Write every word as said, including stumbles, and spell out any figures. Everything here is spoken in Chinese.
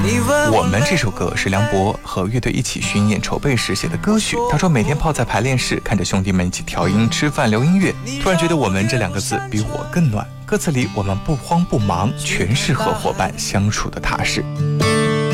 我们这首歌是梁博和乐队一起巡演筹备时写的歌曲。他说每天泡在排练室，看着兄弟们一起调音、吃饭、聊音乐，突然觉得我们这两个字比我更暖。歌词里我们不慌不忙，全是和伙伴相处的踏实。